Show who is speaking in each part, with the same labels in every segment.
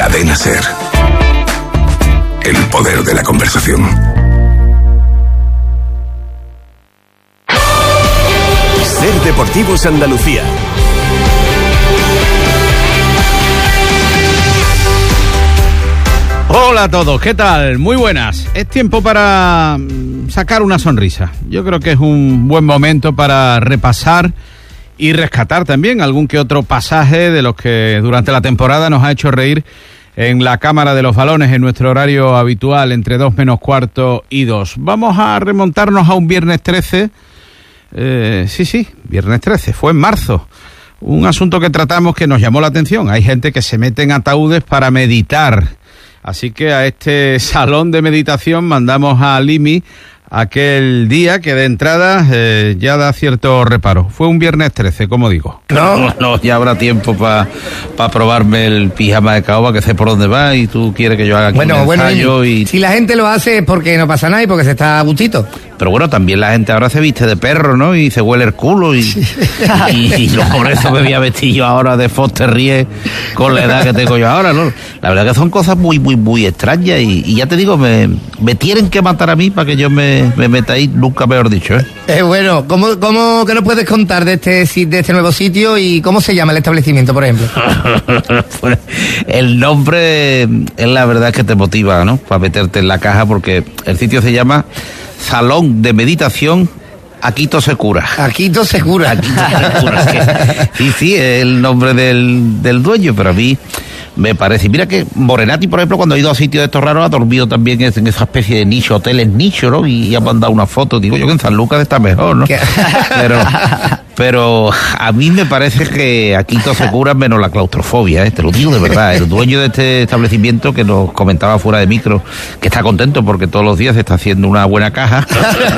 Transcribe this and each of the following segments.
Speaker 1: Cadena SER. El poder de la conversación.
Speaker 2: SER Deportivos Andalucía.
Speaker 3: Hola a todos, ¿qué tal? Muy buenas. Es tiempo para sacar una sonrisa. Yo creo que es un buen momento para repasar y rescatar también algún que otro pasaje de los que durante la temporada nos ha hecho reír en la Cámara de los Balones, en nuestro horario habitual, entre 2 menos cuarto y 2. Vamos a remontarnos a un viernes 13. Viernes 13, fue en marzo. Un asunto que tratamos que nos llamó la atención. Hay gente que se mete en ataúdes para meditar. Así que a este salón de meditación mandamos a Limi aquel día que de entrada ya da cierto reparo. Fue un viernes 13, como digo.
Speaker 4: No, ya habrá tiempo para probarme el pijama de caoba, que sé por dónde va, y tú quieres que yo haga aquí un ensayo.
Speaker 5: Si la gente lo hace es porque no pasa nada y porque se está a gustito.
Speaker 4: Pero bueno, también la gente ahora se viste de perro, ¿no? Y se huele el culo y por eso me voy a vestir yo ahora de Foster Ries con la edad que tengo yo ahora, ¿no? La verdad que son cosas muy, muy, muy extrañas y ya te digo, me tienen que matar a mí para que yo me meta ahí, nunca mejor dicho, ¿eh?
Speaker 5: Bueno, ¿qué nos puedes contar de este nuevo sitio y cómo se llama el establecimiento, por ejemplo?
Speaker 4: Pues, el nombre es la verdad que te motiva, ¿no? Para meterte en la caja, porque el sitio se llama Salón de Meditación Aquito Secura.
Speaker 5: Aquito Secura.
Speaker 4: Sí, es el nombre del dueño, pero a mí me parece. Mira que Morenati, por ejemplo, cuando ha ido a sitios de estos raros, ha dormido también en esa especie de nicho, hoteles nicho, ¿no? Y ha mandado una foto. Digo yo que en San Lucas está mejor, ¿no? Pero a mí me parece que aquí todo se cura menos la claustrofobia, ¿eh? Te lo digo de verdad. El dueño de este establecimiento, que nos comentaba fuera de micro, que está contento porque todos los días se está haciendo una buena caja.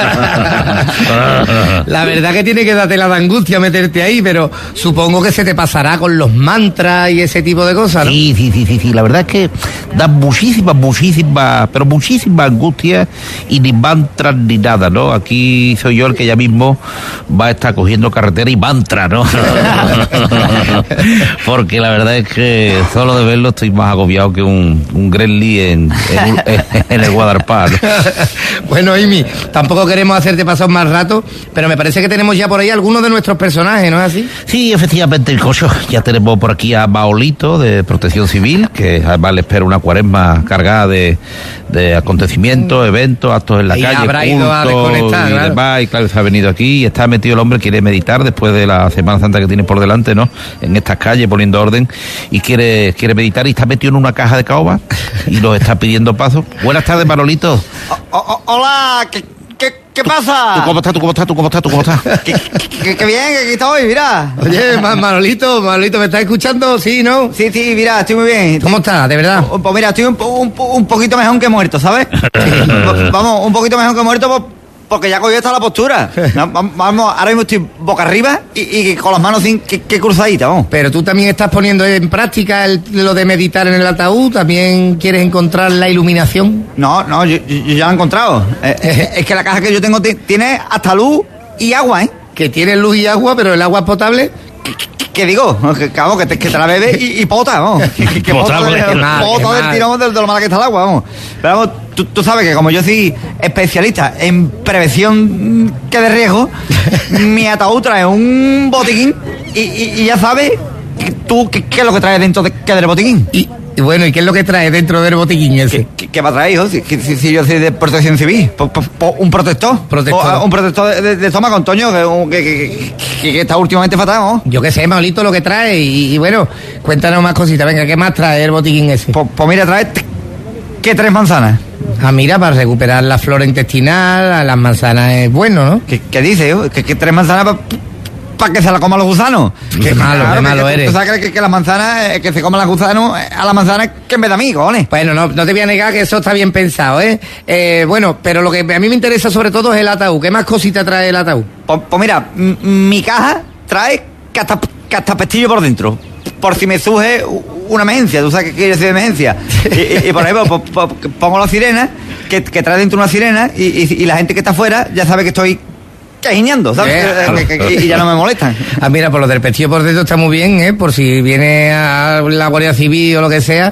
Speaker 5: La verdad que tiene que darte la angustia meterte ahí, pero supongo que se te pasará con los mantras y ese tipo de cosas, ¿no?
Speaker 4: Sí. La verdad es que da muchísimas angustias y ni mantras ni nada, ¿no? Aquí soy yo el que ya mismo va a estar cogiendo carretera y mantra, ¿no? Porque la verdad es que solo de verlo estoy más agobiado que un Gremlin en el Guadalpar, ¿no?
Speaker 5: Bueno, Imi, tampoco queremos hacerte pasar más rato, pero me parece que tenemos ya por ahí algunos de nuestros personajes, ¿no es así?
Speaker 4: Sí, efectivamente, Cocho. Ya tenemos por aquí a Maolito, de Protección Civil, que además le espera una cuaresma cargada de acontecimientos, eventos, actos en la calle,
Speaker 5: habrá ido a desconectar,
Speaker 4: y demás, y claro, se ha venido aquí y está metido el hombre, quiere meditar después de la Semana Santa que tiene por delante, ¿no? En estas calles, poniendo orden, y quiere meditar y está metido en una caja de caoba y los está pidiendo paso. Buenas tardes, Manolito.
Speaker 6: Hola, ¿qué pasa?
Speaker 4: ¿Tú cómo estás?
Speaker 6: Qué bien, que aquí estoy, mira.
Speaker 5: Oye, Manolito, ¿me estás escuchando? ¿Sí, no?
Speaker 6: Sí, mira, estoy muy bien.
Speaker 5: ¿Cómo estás, de verdad?
Speaker 6: Pues mira, estoy un poquito mejor que muerto, ¿sabes? Vamos, un poquito mejor que muerto porque ya cogió esta la postura. Vamos, ahora mismo estoy boca arriba y con las manos que cruzaditas, vamos.
Speaker 5: Pero tú también estás poniendo en práctica lo de meditar en el ataúd, ¿también quieres encontrar la iluminación?
Speaker 6: No, yo ya lo he encontrado. Es que la caja que yo tengo tiene hasta luz y agua, ¿eh?
Speaker 5: Que tiene luz y agua, pero el agua es potable.
Speaker 6: ¿Qué digo? Que te la bebes y pota, vamos. Que pota del tirón de lo mala que está el agua, vamos. Pero vamos, tú sabes que como yo soy especialista en prevención que de riesgo, mi ataúd trae un botiquín y ya sabes tú qué es lo que trae dentro del botiquín.
Speaker 5: Y bueno, ¿y qué es lo que trae dentro del botiquín ese?
Speaker 6: ¿Qué va a traer, hijo? Si yo soy de Protección Civil, un protector. Un protector de estómago, Antonio, que está últimamente fatal, ¿no?
Speaker 5: Yo qué sé, Maolito, lo que trae. Y bueno, cuéntanos más cositas. Venga, ¿qué más trae el botiquín ese?
Speaker 6: Pues mira, trae ¿qué 3 manzanas?
Speaker 5: Ah, mira, para recuperar la flora intestinal, las manzanas es bueno, ¿no?
Speaker 6: ¿Qué dices, hijo? ¿Que 3 manzanas para que se la coman los gusanos?
Speaker 5: Qué malo eres.
Speaker 6: ¿Tú sabes que la manzana, que se coman los gusanos a la manzana que en vez de mí, cojones?
Speaker 5: Bueno, no te voy a negar que eso está bien pensado, ¿eh? Bueno, pero lo que a mí me interesa sobre todo es el ataúd. ¿Qué más cositas trae el ataúd?
Speaker 6: Pues mira, mi caja trae hasta pestillo por dentro. Por si me surge una emergencia, tú sabes qué quiere decir emergencia. Y por ejemplo, pongo la sirena, que trae dentro una sirena, y la gente que está afuera ya sabe que estoy cajineando, ¿sabes? Y ya no me molestan.
Speaker 5: Ah, mira, por lo del pestillo por dentro está muy bien, ¿eh? Por si viene a la Guardia Civil o lo que sea,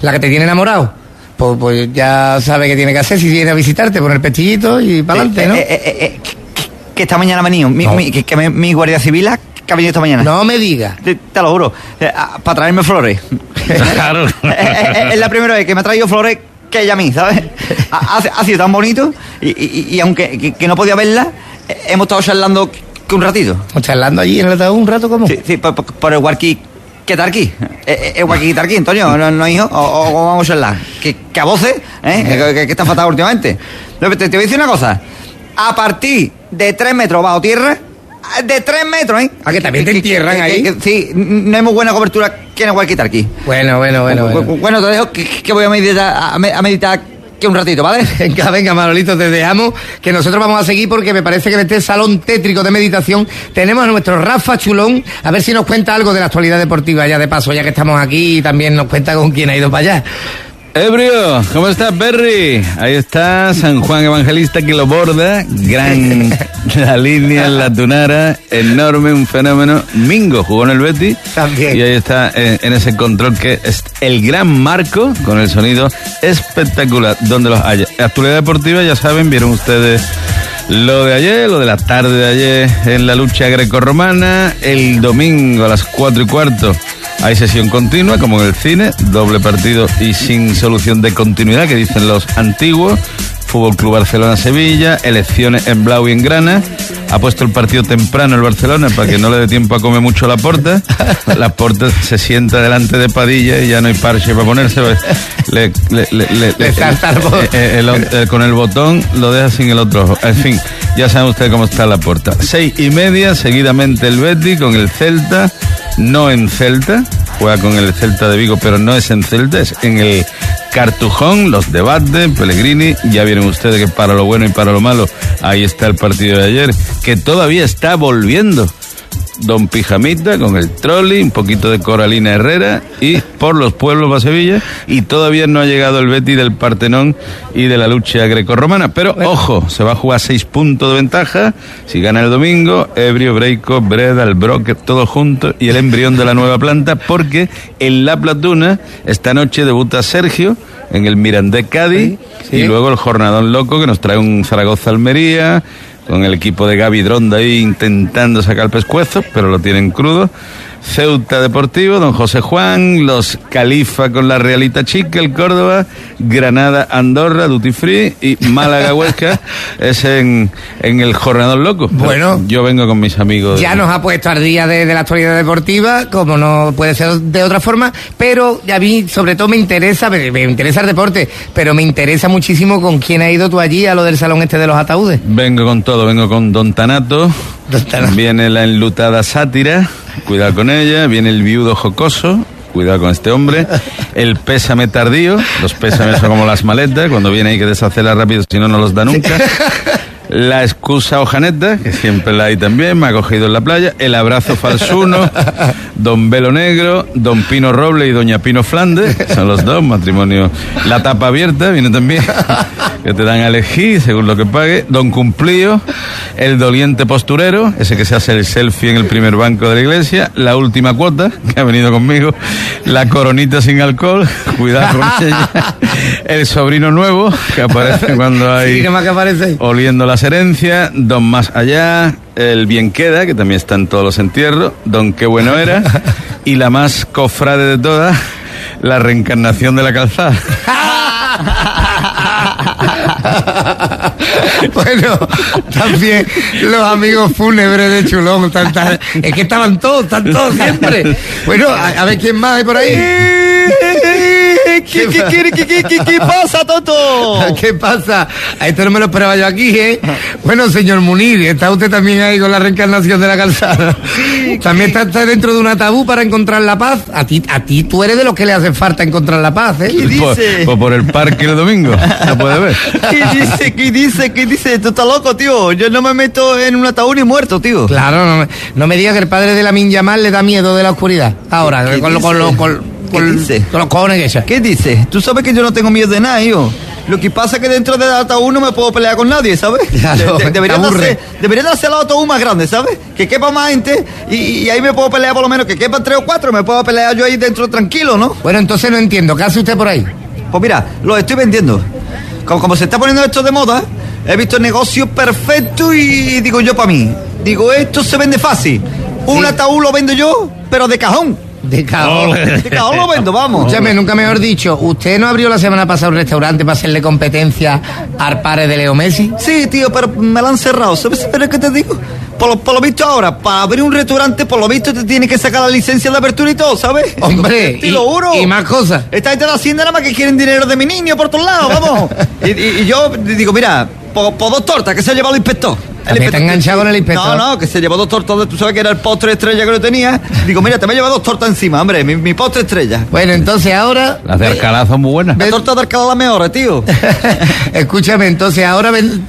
Speaker 5: la que te tiene enamorado, pues ya sabe qué tiene que hacer si viene a visitarte, poner el pechillito y para adelante, ¿no?
Speaker 6: Que esta mañana ha venido, mi guardia civil que ha venido esta mañana.
Speaker 5: No me digas.
Speaker 6: Te lo juro, para traerme flores.
Speaker 4: Claro.
Speaker 6: Es la primera vez que me ha traído flores que ella a mí, ¿sabes? Ha sido tan bonito y aunque que no podía verla, hemos estado charlando que un ratito.
Speaker 5: ¿Charlando allí en el ataúd un rato cómo?
Speaker 6: Sí, por el walkie-talkie. El walkie-talkie, Antonio, no hijo, o vamos a charlar. Que a voces, que está fatal últimamente. Te voy a decir una cosa. A partir de 3 metros bajo tierra, de 3 metros, ¿eh?
Speaker 5: ¿A que también te entierran ahí?
Speaker 6: Sí, no hay muy buena cobertura que en el walkie-talkie.
Speaker 5: Bueno.
Speaker 6: Bueno, te dejo que voy a meditar que un ratito, ¿vale?
Speaker 5: Venga, Manolito, te dejamos, que nosotros vamos a seguir porque me parece que en este salón tétrico de meditación tenemos a nuestro Rafa Chulón, a ver si nos cuenta algo de la actualidad deportiva ya de paso, ya que estamos aquí, y también nos cuenta con quién ha ido para allá.
Speaker 3: Ebrio, ¿cómo estás, Berry? Ahí está San Juan Evangelista que lo borda, gran la línea en la tunara, enorme, un fenómeno. Mingo jugó en el Betis
Speaker 5: también.
Speaker 3: Y ahí está en ese control que es el gran Marco con el sonido espectacular, donde los haya. Actualidad deportiva, ya saben, vieron ustedes lo de ayer, lo de la tarde de ayer en la lucha grecorromana. El domingo a las 4:15 hay sesión continua, como en el cine, doble partido y sin solución de continuidad, que dicen los antiguos. Fútbol Club Barcelona-Sevilla, elecciones en Blau y en Grana. Ha puesto el partido temprano el Barcelona para que no le dé tiempo a comer mucho Laporta. Laporta se sienta delante de Padilla y ya no hay parche para ponerse. Con el botón lo deja sin el otro ojo. En fin, ya saben ustedes cómo está Laporta. 6:30, seguidamente el Betis con el Celta. No en Celta, juega con el Celta de Vigo, pero no es en Celta, es en el Cartujón. Los debates, Pellegrini, ya vieron ustedes que para lo bueno y para lo malo, ahí está el partido de ayer, que todavía está volviendo Don Pijamita con el trolley, un poquito de Coralina Herrera y por los pueblos va Sevilla, y todavía no ha llegado el Betis del Partenón y de la lucha grecorromana, pero ojo, se va a jugar 6 puntos de ventaja si gana el domingo. Ebrio, Breico, Breda, el Broque, todos juntos, y el embrión de la nueva planta, porque en La Platuna esta noche debuta Sergio en el Mirandés Cádiz, sí. Y luego el jornadón loco que nos trae un Zaragoza-Almería, con el equipo de Gaby Dronda ahí intentando sacar el pescuezo, pero lo tienen crudo. Ceuta Deportivo, Don José Juan, los Califa con la Realita Chica, el Córdoba, Granada Andorra, Duty Free, y Málaga Huesca es en el jornador loco.
Speaker 5: Bueno,
Speaker 3: yo vengo con mis amigos.
Speaker 5: Ya nos ha puesto al día de la actualidad deportiva, como no puede ser de otra forma, pero a mí sobre todo me interesa el deporte, pero me interesa muchísimo con quién ha ido tú allí a lo del salón este de los ataúdes.
Speaker 3: Vengo con todo, vengo con Don Tanato. Viene la enlutada Sátira, cuidado con ella. Viene el viudo jocoso, cuidado con este hombre. El pésame tardío, los pésames son como las maletas, cuando viene hay que deshacerlas rápido, si no, no los da nunca. La excusa hojaneta, que siempre la hay también, me ha cogido en la playa. El abrazo falsuno, Don Velo Negro, Don Pino Roble y Doña Pino Flandes, son los dos, matrimonio. La tapa abierta, viene también, que te dan a elegir según lo que pague. Don Cumplío, el doliente posturero, ese que se hace el selfie en el primer banco de la iglesia. La última cuota, que ha venido conmigo. La coronita sin alcohol, cuidado con ella. El sobrino nuevo, que aparece cuando hay...
Speaker 5: Sí, ¿qué más que aparece?
Speaker 3: Oliendo las herencias. Don Más Allá, el Bien Queda, que también está en todos los entierros. Don Qué Bueno Era. Y la más cofrade de todas, la reencarnación de la calzada.
Speaker 5: Bueno, también los amigos fúnebres de Chulón, es que están todos siempre. Bueno, a ver quién más hay por ahí.
Speaker 6: ¿Qué pasa, Toto?
Speaker 5: ¿Qué pasa? A esto no me lo esperaba yo aquí, ¿eh? Bueno, señor Munir, ¿está usted también ahí con la reencarnación de la calzada? Sí. ¿También está dentro de un ataúd para encontrar la paz? A ti tú eres de los que le hace falta encontrar la paz, ¿eh?
Speaker 6: ¿Qué dice?
Speaker 3: Por el parque el domingo, no puede ver.
Speaker 6: ¿Qué dice? Tú estás loco, tío. Yo no me meto en un ataúd ni muerto, tío.
Speaker 5: Claro, no me digas que el padre de Lamine Yamal le da miedo de la oscuridad. Ahora, con los cojones que ella.
Speaker 6: ¿Qué dice? Tú sabes que yo no tengo miedo de nada, yo. Lo que pasa es que dentro del ataúd no me puedo pelear con nadie, ¿sabes?
Speaker 5: Claro,
Speaker 6: Deberían de hacer el ataúd más grande, ¿sabes? Que quepa más gente y ahí me puedo pelear por lo menos, que quepan 3 o 4, me puedo pelear yo ahí dentro tranquilo, ¿no?
Speaker 5: Bueno, entonces no entiendo, ¿qué hace usted por ahí?
Speaker 6: Pues mira, lo estoy vendiendo. Como se está poniendo esto de moda, he visto el negocio perfecto y digo yo para mí, digo, esto se vende fácil. Un ataúd lo vendo yo, pero de cajón.
Speaker 5: De cajón.
Speaker 6: De cajón lo vendo, vamos.
Speaker 5: Escúchame, nunca mejor dicho, ¿usted no abrió la semana pasada un restaurante para hacerle competencia al padre de Leo Messi?
Speaker 6: Sí, tío, pero me lo han cerrado. ¿Sabes qué te digo? Por lo visto ahora, para abrir un restaurante, por lo visto te tienes que sacar la licencia de apertura y todo, ¿sabes?
Speaker 5: Hombre,
Speaker 6: te lo juro.
Speaker 5: Y más cosas.
Speaker 6: Esta gente de la hacienda nada más que quieren dinero de mi niño por todos lados, vamos. y yo digo, mira, por 2 tortas que se ha llevado el inspector.
Speaker 5: ¿Te está enganchado con el inspector?
Speaker 6: No, que se llevó 2 tortas, tú sabes que era el postre estrella que lo tenía. Digo, mira, te me ha llevado 2 tortas encima, hombre, mi postre estrella.
Speaker 5: Bueno, entonces ahora...
Speaker 4: Las de Alcalá son muy buenas.
Speaker 6: La torta de Alcalá la mejor, tío.
Speaker 5: Escúchame, entonces ahora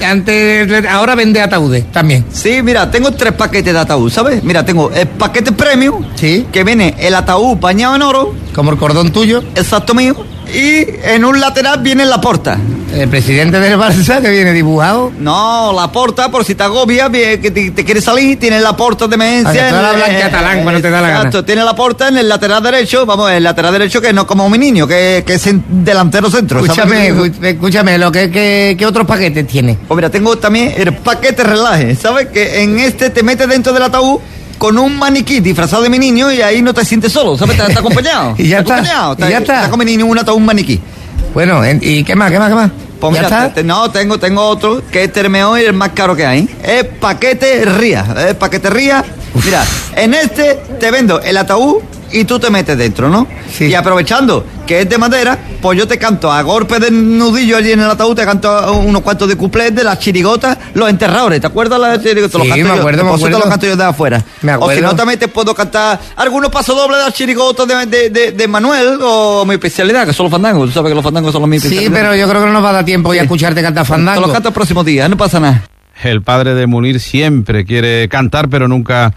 Speaker 5: vende ataúdes también.
Speaker 6: Sí, mira, tengo 3 paquetes de ataúd, ¿sabes? Mira, tengo el paquete premium,
Speaker 5: Sí.
Speaker 6: que viene el ataúd bañado en oro,
Speaker 5: Como el cordón tuyo.
Speaker 6: exacto mío, y en un lateral viene la porta.
Speaker 5: El presidente del Barça que viene dibujado.
Speaker 6: No, la porta, por si te agobia, que te quieres salir, tiene la porta de emergencia.
Speaker 5: Ah, que tú hablas en catalán cuando te da la gana.
Speaker 6: Exacto, tiene la porta en el lateral derecho, vamos, el lateral derecho que no como mi niño, que es delantero centro. ¿sabes?
Speaker 5: Escúchame, ¿qué otros paquetes tiene?
Speaker 6: Pues mira, tengo también el paquete relaje, ¿sabes? Que en este te metes dentro del ataúd con un maniquí disfrazado de mi niño y ahí no te sientes solo, ¿sabes? Está acompañado.
Speaker 5: Y ya está.
Speaker 6: Acompañado.
Speaker 5: Y ya está.
Speaker 6: Está con mi niño un maniquí.
Speaker 5: Bueno, ¿y qué más?
Speaker 6: Pues
Speaker 5: ¿Ya
Speaker 6: mira,
Speaker 5: está?
Speaker 6: tengo otro que es el mejor y el más caro que hay. Es paquete ría. Mira, en este te vendo el ataúd y tú te metes dentro, ¿no?
Speaker 5: Sí.
Speaker 6: Y aprovechando que es de madera, pues yo te canto a golpe de nudillo allí en el ataúd, te canto unos cuantos de cuplés de las chirigotas, los enterradores. ¿Te acuerdas las chirigotas?
Speaker 5: Sí, me acuerdo.
Speaker 6: Los canto yo de afuera.
Speaker 5: Me acuerdo.
Speaker 6: O si no, también te puedo cantar algunos pasodobles de las chirigotas de Manuel o mi especialidad, que son los fandangos. Tú sabes que los fandangos son los mis
Speaker 5: Sí,
Speaker 6: especialidades.
Speaker 5: pero yo creo que no nos va a dar tiempo ya a escucharte cantar
Speaker 6: Te
Speaker 5: fandango.
Speaker 6: los canto el próximo día, no pasa nada.
Speaker 3: El padre de Munir siempre quiere cantar, pero nunca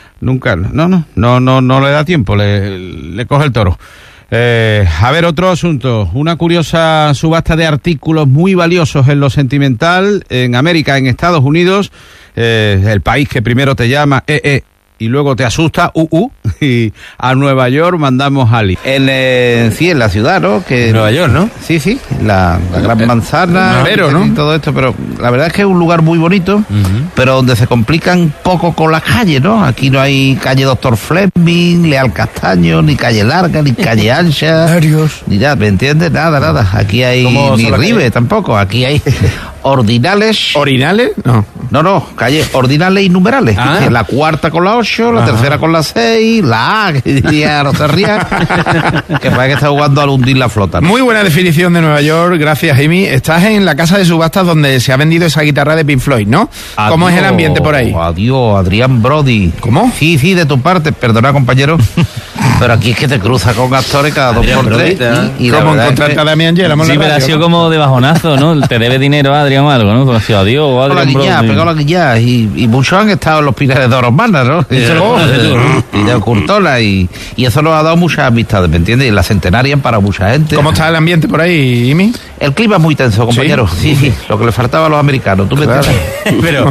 Speaker 3: no le da tiempo, le coge el toro. A ver, otro asunto. Una curiosa subasta de artículos muy valiosos en lo sentimental en América, en Estados Unidos, el país que primero te llama y luego te asusta, y a Nueva York mandamos a Ali.
Speaker 4: En la ciudad, ¿no? Que
Speaker 7: Nueva York, ¿no?
Speaker 4: Sí, la gran manzana,
Speaker 3: Pero, ¿no?
Speaker 4: y todo esto, pero la verdad es que es un lugar muy bonito, pero donde se complican poco con las calles, ¿no? Aquí no hay calle Doctor Fleming, Leal Castaño, ni calle larga, ni calle ancha, ni nada, ¿me entiendes? Nada. Aquí hay ni Ribe tampoco, aquí hay ordinales.
Speaker 7: ¿Orinales? No.
Speaker 4: Calles ordinales y numerales.
Speaker 7: Ah.
Speaker 4: La cuarta con la 8, la tercera con la 6, la A, que diría no se ría, que parece que está jugando al hundir la flota, ¿no?
Speaker 7: Muy buena definición de Nueva York, gracias, Jimmy. Estás en la casa de subastas donde se ha vendido esa guitarra de Pink Floyd, ¿no? ¿Cómo es el ambiente por ahí?
Speaker 4: Adiós, Adrián Brody.
Speaker 7: ¿Cómo?
Speaker 4: Sí, de tu parte, perdona, compañero. Pero aquí es que te cruza con actores cada 2 por 3. Y
Speaker 7: ¿Cómo encontrarte a Damián Yera?
Speaker 8: Sí, pero ha sido como de bajonazo, ¿no? Te debe dinero a Adrián o algo, ¿no? Como ha sido adiós,
Speaker 4: pegó la guillá, y muchos han estado en los Pinares de Oromana, ¿no? Y de Curtola, y eso nos ha dado muchas amistades, ¿me entiendes? Y la centenaria para mucha gente.
Speaker 7: ¿Cómo está el ambiente por ahí, Jimmy?
Speaker 4: El clima es muy tenso, compañero. Sí, lo que le faltaba a los americanos, ¿tú me entiendes?
Speaker 8: Pero,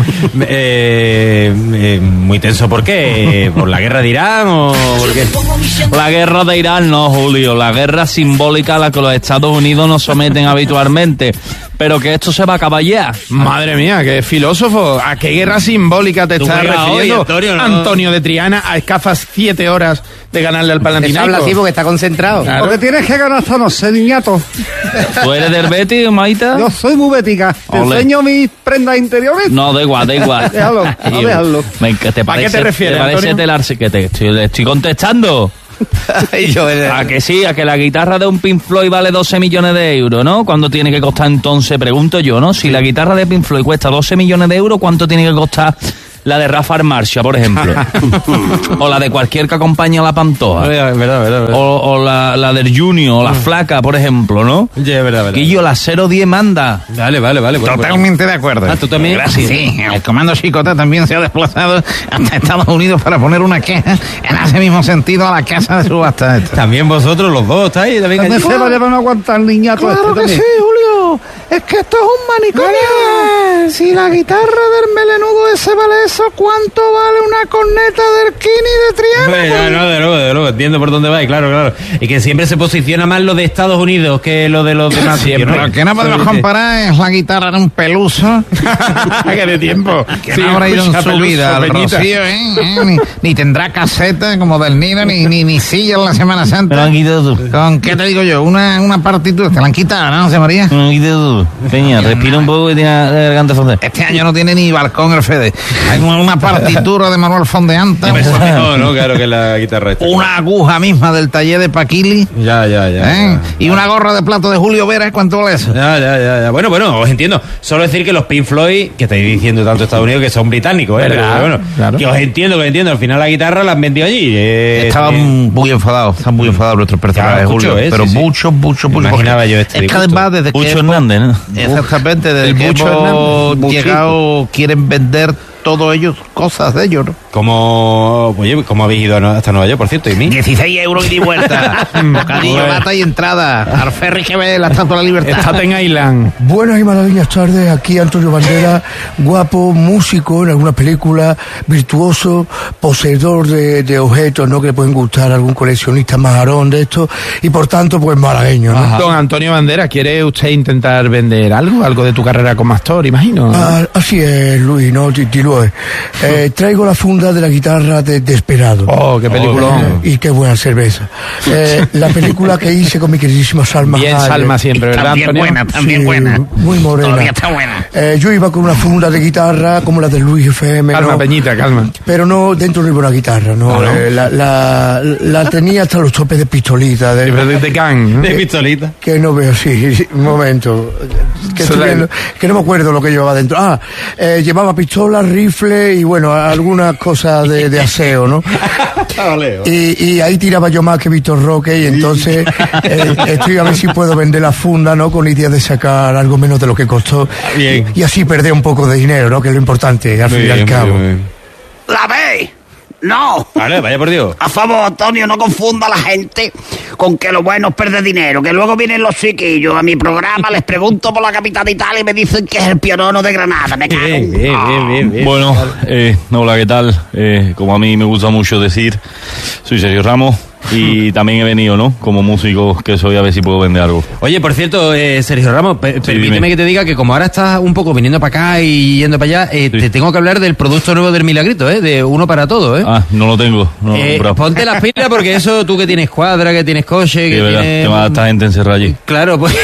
Speaker 8: muy tenso, ¿por qué? ¿Por la guerra de Irán o por qué? La guerra de Irán no, Julio, la guerra simbólica a la que los Estados Unidos nos someten habitualmente, pero que esto se va a acabar ya.
Speaker 7: Madre mía, qué filósofo. ¿A qué guerra simbólica te estás refiriendo? Antonio de Triana, a escasas 7 horas de ganarle al Panathinaikos.
Speaker 5: Habla así porque está concentrado.
Speaker 7: Claro.
Speaker 9: Porque tienes que ganar esta noche, niñato.
Speaker 8: ¿Tú eres del Betis, Maita?
Speaker 9: Yo soy muy bética. ¿Te
Speaker 8: Ole.
Speaker 9: enseño mis prendas interiores?
Speaker 8: No, da igual.
Speaker 9: Déjalo, déjalo.
Speaker 8: Venga,
Speaker 7: ¿A qué te refieres,
Speaker 8: ¿Te parece
Speaker 7: Antonio?
Speaker 8: que te estoy contestando? A que sí, a que la guitarra de un Pink Floyd vale 12 millones de euros, ¿no? ¿Cuánto tiene que costar entonces? Pregunto yo, ¿no? Si la guitarra de Pink Floyd cuesta 12 millones de euros, ¿cuánto tiene que costar la de Rafa Marcia, por ejemplo? O la de cualquier que acompañe a la Pantoja.
Speaker 7: Verdad.
Speaker 8: O la del Junior, o la Flaca, por ejemplo, ¿no?
Speaker 7: Ya, verdad.
Speaker 8: Guillo, la 010 manda.
Speaker 7: Vale.
Speaker 4: Totalmente de acuerdo.
Speaker 8: Ah, ¿tú también?
Speaker 4: Gracias. Sí, el comando Chicota también se ha desplazado hasta Estados Unidos para poner una queja en ese mismo sentido a la casa de subasta.
Speaker 8: También vosotros los dos estáis.
Speaker 9: También se va a aguantar, niñato.
Speaker 4: Claro que
Speaker 9: también.
Speaker 4: sí, Julio.
Speaker 9: Es que esto es un manicomio. Si la guitarra del melenudo ese vale eso, ¿cuánto vale una corneta del Kini de Triana?
Speaker 10: No, de luego, entiendo por dónde va, claro. Y que siempre se posiciona más lo de Estados Unidos que lo de los demás.
Speaker 3: Siempre. Lo que no podemos comparar es la guitarra de un peluso.
Speaker 7: Que de tiempo.
Speaker 3: Que no habrá ido en su vida al Rocío, ni tendrá caseta como del Nido, ni silla en la Semana Santa.
Speaker 4: Me lo han quitado tú.
Speaker 3: ¿Con qué te digo yo? Una partitura. Te la han quitado, ¿no, José María?
Speaker 4: Me lo han quitado tú. Peña, respira un poco que tiene la garganta fondeada.
Speaker 3: Este año no tiene ni balcón el Fede. Hay una partitura de Manuel Fondeante.
Speaker 10: No, claro que la guitarra esta.
Speaker 3: Una aguja misma del taller de Paquili.
Speaker 10: Ya.
Speaker 3: Y una gorra de plato de Julio Vera. ¿Cuánto vale eso?
Speaker 10: Ya. Bueno, os entiendo. Solo decir que los Pink Floyd, que estáis diciendo tanto Estados Unidos, que son británicos,
Speaker 7: ¿Verdad?
Speaker 10: Pero bueno,
Speaker 7: Claro.
Speaker 10: que os entiendo. Al final la guitarra la han vendido allí.
Speaker 3: Estaban muy enfadados nuestros personajes,
Speaker 10: Claro,
Speaker 3: Julio.
Speaker 10: escucho,
Speaker 3: Pero
Speaker 10: sí.
Speaker 3: mucho.
Speaker 10: Imaginaba yo este
Speaker 3: Es que
Speaker 10: disgusto.
Speaker 3: además desde que
Speaker 4: Bucho Hernández, ¿no?
Speaker 3: Exactamente, desde
Speaker 7: El
Speaker 3: que
Speaker 7: Bucho
Speaker 3: hemos
Speaker 7: Hernández.
Speaker 3: llegado, quieren vender todos ellos cosas de ellos, ¿no?
Speaker 10: ¿Cómo habéis ido hasta Nueva York, por cierto? ¿Y mí?
Speaker 3: 16 euros ida y vuelta. Bocadillo, lata y entrada. Al ferry que ve la Estatua de la Libertad.
Speaker 7: Staten Island.
Speaker 11: Buenas y maravillas tardes, aquí Antonio Bandera, guapo, músico en alguna película, virtuoso, poseedor de objetos, ¿no? Que le pueden gustar a algún coleccionista majarón de esto, y por tanto, pues malagueño, ¿no?
Speaker 7: Don Antonio Bandera, ¿quiere usted intentar vender algo de tu carrera como actor, imagino?
Speaker 11: Así es, Luis, ¿no? Tilúe. Traigo la funda de la guitarra de Desperado.
Speaker 7: Oh, qué peliculón.
Speaker 11: Y qué buena cerveza. La película que hice con mi queridísima Salma
Speaker 7: Bien,
Speaker 11: Hayek.
Speaker 7: Salma siempre, ¿verdad, Antonio?
Speaker 3: También buena.
Speaker 11: Muy morena.
Speaker 3: Todavía está buena.
Speaker 11: Yo iba con una funda de guitarra como la de Luis FM.
Speaker 7: Calma,
Speaker 11: ¿no?
Speaker 7: Peñita, calma.
Speaker 11: Pero no dentro de una guitarra, ¿no? La tenía hasta los topes de pistolita.
Speaker 7: De Can.
Speaker 10: De pistolita.
Speaker 11: Que no veo, sí, un momento. Que no me acuerdo lo que llevaba dentro. Llevaba pistola, rifle y bueno, algunas cosas de aseo, ¿no? Y ahí tiraba yo más que Víctor Roque, y entonces estoy a ver si puedo vender la funda, ¿no? Con idea de sacar algo menos de lo que costó.
Speaker 10: Bien.
Speaker 11: Y así perder un poco de dinero, ¿no? Que es lo importante, al fin y al cabo.
Speaker 12: ¿La veis? No.
Speaker 10: Vale, vaya por Dios.
Speaker 12: A favor, Antonio, no confunda a la gente con que lo bueno es perder dinero, que luego vienen los chiquillos a mi programa, les pregunto por la capital de Italia y me dicen que es el Pionono de Granada. Me cago en...
Speaker 10: Bien.
Speaker 4: Bueno, hola, ¿qué tal? Como a mí me gusta mucho decir, soy Sergio Ramos y también he venido, ¿no? Como músico que soy, a ver si puedo vender algo.
Speaker 10: Oye, por cierto, Sergio Ramos, permíteme
Speaker 4: dime.
Speaker 10: que te diga que como ahora estás un poco viniendo para acá y yendo para allá, te tengo que hablar del producto nuevo del Milagrito, de Uno para Todo,
Speaker 4: Ah, no lo tengo. No lo he comprado.
Speaker 10: Ponte las pilas porque eso, tú que tienes cuadra, que tienes coche,
Speaker 4: Sí,
Speaker 10: que
Speaker 4: verdad,
Speaker 10: tienes...
Speaker 4: te va a esta gente encerrada allí.
Speaker 10: Claro, pues...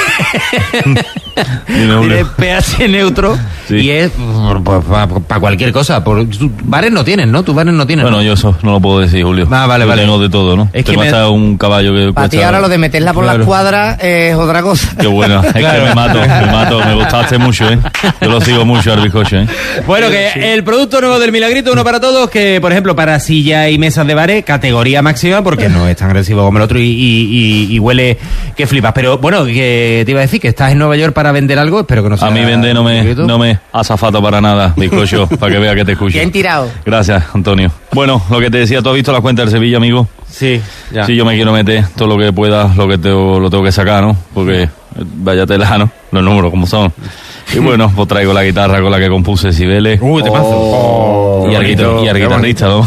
Speaker 4: Dime, Julio.
Speaker 10: Tienes pH neutro
Speaker 4: Sí.
Speaker 10: y es para cualquier cosa. Bares no tienes, ¿no? Tus bares no tienes.
Speaker 4: Bueno,
Speaker 10: ¿no?
Speaker 4: yo eso no lo puedo decir, Julio.
Speaker 10: Vale.
Speaker 4: Yo tengo de todo, ¿no?
Speaker 10: Es que
Speaker 4: tengo
Speaker 10: me-
Speaker 4: hasta un caballo que
Speaker 5: Para ti
Speaker 4: cuesta...
Speaker 5: ahora lo de meterla por
Speaker 10: Claro.
Speaker 5: las cuadras es otra cosa.
Speaker 4: Qué buena, es
Speaker 10: Claro.
Speaker 4: que me mato, me gustaste mucho, ¿eh? Yo lo sigo mucho al bizcocho, ¿eh?
Speaker 10: Bueno, que el producto nuevo del Milagrito, Uno para Todos, que por ejemplo para silla y mesas de bares, categoría máxima, porque no es tan agresivo como el otro y huele que flipas. Pero bueno, que te iba a decir que estás en Nueva York para vender algo, espero que no sea...
Speaker 4: A mí vender no me azafata para nada, bizcocho, para que vea que te escucho.
Speaker 5: Bien tirado.
Speaker 4: Gracias, Antonio. Bueno, lo que te decía, ¿tú has visto la cuenta del Sevilla, amigo?
Speaker 10: Sí, ya.
Speaker 4: Sí, yo me quiero meter todo lo que pueda, lo tengo que sacar, ¿no? Porque vaya tela, ¿no? Los números como son. Y bueno, pues traigo la guitarra con la que compuse Cibeles.
Speaker 10: Uy, te paso.
Speaker 4: Y al guitarrista, ¿no?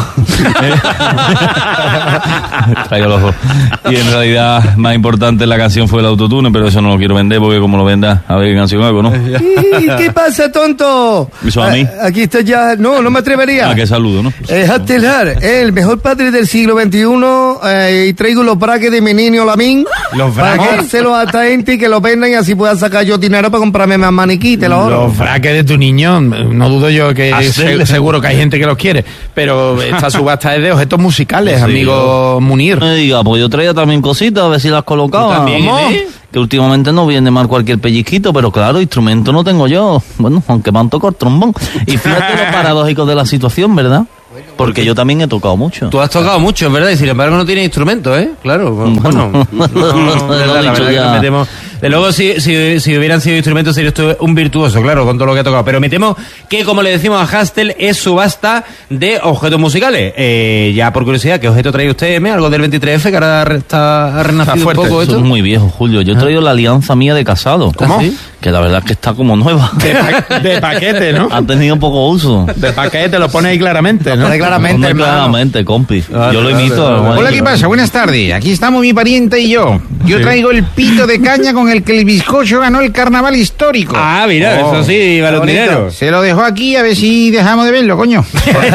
Speaker 4: Traigo los dos. Y en realidad, más importante la canción fue el autotune, pero eso no lo quiero vender porque como lo vendas, a ver qué canción hago, ¿no?
Speaker 11: ¿Qué pasa, tonto?
Speaker 4: ¿Eso a mí?
Speaker 11: Aquí está ya... No me atrevería.
Speaker 4: Ah, que saludo, ¿no?
Speaker 11: Hattelar, el mejor padre del siglo XXI, y traigo los braques de mi niño Lamín para dárselos a esta gente y que los vendan y así pueda sacar yo dinero para comprarme más maniquí, te lo oro.
Speaker 7: Los fraques de tu niño, no dudo yo que seguro que hay gente que los quiere, pero esta subasta es de objetos musicales,
Speaker 4: Sí,
Speaker 7: amigo Munir.
Speaker 4: No me diga, pues yo traía también cositas, a ver si las colocaba.
Speaker 10: también,
Speaker 4: ¿Cómo?
Speaker 10: ¿eh?
Speaker 4: Que últimamente no viene mal cualquier pellizquito, pero claro, instrumento no tengo yo. Bueno, aunque me han tocado el trombón. Y fíjate lo paradójico de la situación, ¿verdad? Porque yo también he tocado mucho.
Speaker 10: Tú has tocado mucho, ¿verdad? Y sin embargo no tienes instrumento, ¿eh? Claro, bueno.
Speaker 4: Lo he
Speaker 10: la
Speaker 4: dicho
Speaker 10: verdad que
Speaker 4: ya.
Speaker 10: nos metemos... De luego, si hubieran sido instrumentos, sería esto un virtuoso, claro, con todo lo que ha tocado. Pero me temo que, como le decimos a Hastel, es subasta de objetos musicales. Ya por curiosidad, ¿qué objeto trae usted, M? ¿Algo del 23F, que ahora ha renacido un poco
Speaker 4: Eso
Speaker 10: esto?
Speaker 4: es muy viejo, Julio. Yo he traído la alianza mía de casado.
Speaker 10: ¿Cómo?
Speaker 4: ¿Sí?
Speaker 8: Que la verdad es que está como nueva.
Speaker 7: De paquete, ¿no?
Speaker 8: Ha tenido poco uso.
Speaker 7: De paquete, lo pone ahí claramente, ¿no?
Speaker 8: Claramente, compi. Yo lo imito.
Speaker 3: Hola, ¿qué pasa? Buenas tardes. Aquí estamos mi pariente y yo. Yo traigo el pito de caña con el que el bizcocho ganó el carnaval histórico.
Speaker 10: Ah, mira, eso sí, vale un dinero.
Speaker 3: Se lo dejo aquí a ver si dejamos de verlo, coño.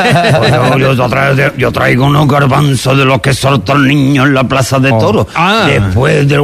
Speaker 12: Yo traigo unos garbanzos de los que soltó el niño en la plaza de toros. Después de...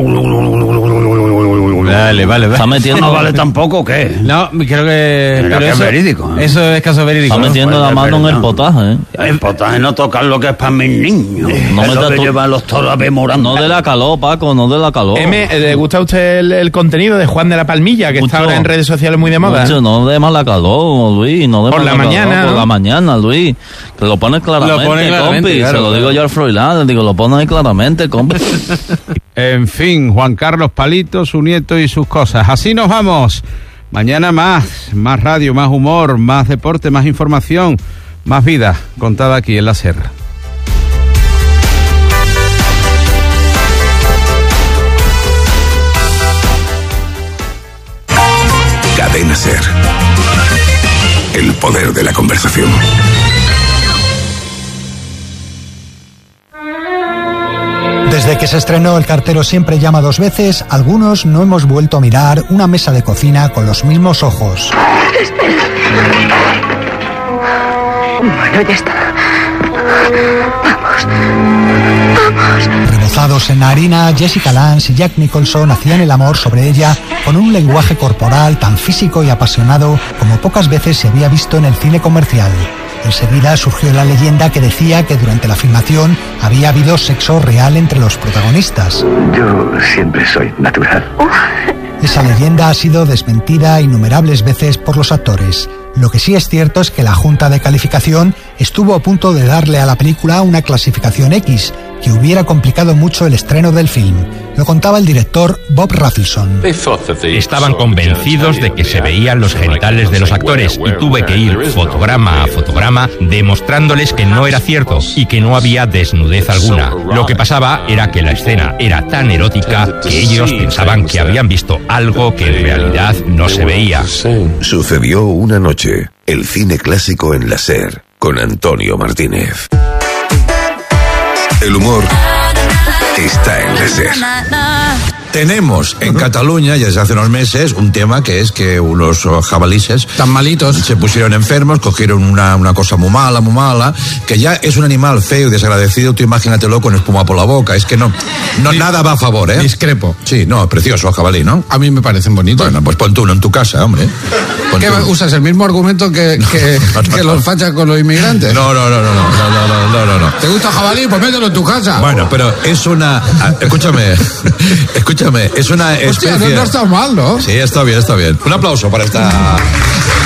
Speaker 10: Vale.
Speaker 8: Está metiendo...
Speaker 12: ¿No vale tampoco o qué?
Speaker 10: No, creo que...
Speaker 12: Mira, que es verídico.
Speaker 10: Eso es caso verídico.
Speaker 8: Está metiendo la mano en el potaje,
Speaker 12: El potaje no tocar lo que es para mis niños.
Speaker 8: No
Speaker 12: es
Speaker 8: me
Speaker 12: lo que
Speaker 8: da
Speaker 12: llevan los toros a ver morando.
Speaker 8: No de la calor, Paco, no de la calor.
Speaker 7: ¿Le gusta a usted el contenido de Juan de la Palmilla, que está ahora en redes sociales muy de moda?
Speaker 8: Mucho, no de mala calor, Luis. No de
Speaker 7: por
Speaker 8: mala
Speaker 7: la mañana,
Speaker 8: calor,
Speaker 7: ¿no?
Speaker 8: Por la mañana, Luis. Que lo pones claramente, compi.
Speaker 10: Claro,
Speaker 8: se lo digo yo al Froilán, le digo, lo pones ahí claramente, compi.
Speaker 3: En fin, Juan Carlos Palito, su nieto y sus cosas. Así nos vamos. Mañana más radio, más humor, más deporte, más información, más vida contada aquí en la SER.
Speaker 1: Cadena SER. El poder de la conversación.
Speaker 13: Desde que se estrenó El cartero siempre llama dos veces, algunos no hemos vuelto a mirar una mesa de cocina con los mismos ojos.
Speaker 14: Bueno, ya está. Vamos.
Speaker 13: Rebozados en harina, Jessica Lange y Jack Nicholson hacían el amor sobre ella con un lenguaje corporal tan físico y apasionado como pocas veces se había visto en el cine comercial. Enseguida surgió la leyenda que decía que durante la filmación había habido sexo real entre los protagonistas.
Speaker 15: Yo siempre soy natural.
Speaker 13: Esa leyenda ha sido desmentida innumerables veces por los actores. Lo que sí es cierto es que la Junta de Calificación estuvo a punto de darle a la película una clasificación X, que hubiera complicado mucho el estreno del film. Lo contaba el director Bob Rafelson.
Speaker 16: Estaban convencidos de que se veían los genitales de los actores y tuve que ir fotograma a fotograma demostrándoles que no era cierto y que no había desnudez alguna. Lo que pasaba era que la escena era tan erótica que ellos pensaban que habían visto algo que en realidad no se veía.
Speaker 1: Sucedió una noche. El cine clásico en la SER con Antonio Martínez. El humor está en la SER.
Speaker 17: Tenemos en Cataluña, ya desde hace unos meses, un tema que es que unos jabalíes tan malitos se pusieron enfermos, cogieron una cosa muy mala, que ya es un animal feo y desagradecido. Tú imagínatelo con espuma por la boca. Es que no nada va a favor, ¿eh?
Speaker 18: Discrepo.
Speaker 17: Sí, no, precioso jabalí, ¿no?
Speaker 18: A mí me parecen bonitos.
Speaker 17: Bueno, pues pon tú uno en tu casa, hombre.
Speaker 18: ¿Qué usas? ¿El mismo argumento que los fachas con los inmigrantes?
Speaker 17: No.
Speaker 18: ¿Te gusta jabalí? Pues mételo en tu casa.
Speaker 17: Bueno, pero es una... Escúchame, es una especie...
Speaker 18: Hostia, no está mal, ¿no?
Speaker 17: Sí, está bien. Un aplauso para esta...